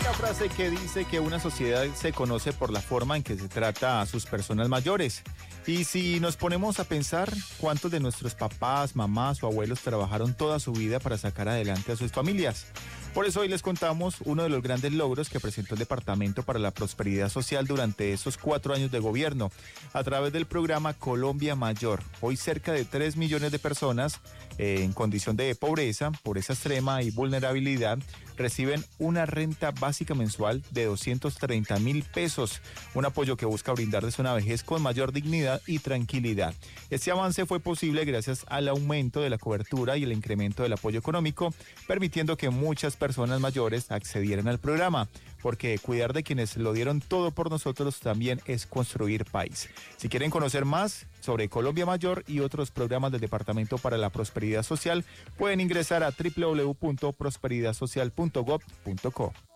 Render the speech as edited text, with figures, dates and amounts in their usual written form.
Una frase que dice que una sociedad se conoce por la forma en que se trata a sus personas mayores. Y si nos ponemos a pensar cuántos de nuestros papás, mamás o abuelos trabajaron toda su vida para sacar adelante a sus familias. Por eso hoy les contamos uno de los grandes logros que presentó el Departamento para la Prosperidad Social durante esos 4 años de gobierno, a través del programa Colombia Mayor. Hoy cerca de 3 millones de personas en condición de pobreza extrema y vulnerabilidad reciben una renta básica mensual de 230,000 pesos, un apoyo que busca brindarles una vejez con mayor dignidad y tranquilidad. Este avance fue posible gracias al aumento de la cobertura y el incremento del apoyo económico, permitiendo que muchas personas mayores accedieran al programa, porque cuidar de quienes lo dieron todo por nosotros también es construir país. Si quieren conocer más sobre Colombia Mayor y otros programas del Departamento para la Prosperidad Social, pueden ingresar a www.prosperidadsocial.gov.co.